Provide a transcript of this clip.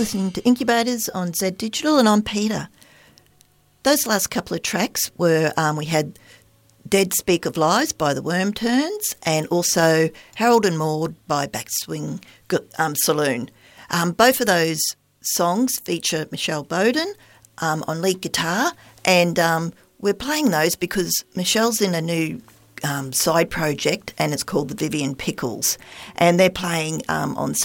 listening to Incubators on Z Digital, and I'm Peter. Those last couple of tracks were, we had Dead Speak of Lies by the Worm Turns, and also Harold and Maude by Backswing Saloon. Both of those songs feature Michelle Bowden on lead guitar, and we're playing those because Michelle's in a new side project, and it's called the Vivian Pickles, and they're playing on